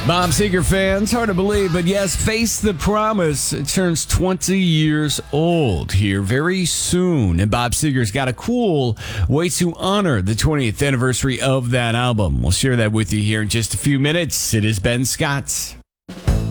Bob Seger fans, hard to believe, but yes, Face the Promise. It turns 20 years old here very soon. And Bob Seger's got a cool way to honor the 20th anniversary of that album. We'll share that with you here in just a few minutes. It is Ben Scott.